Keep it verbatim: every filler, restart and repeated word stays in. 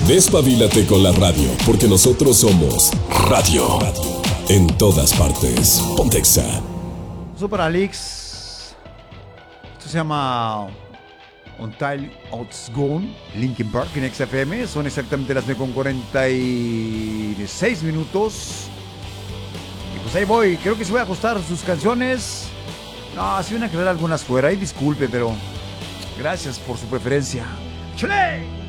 Despabilate con la radio, porque nosotros somos radio. En todas partes. Pontexa. Super Alex. Esto se llama Until It's Gone, Linkin Park en X F M. Son exactamente las nueve con cuarenta y seis minutos. Y pues ahí voy. Creo que se voy a ajustar sus canciones. No, si van a quedar algunas fuera. Y disculpe, pero gracias por su preferencia. ¡Chale!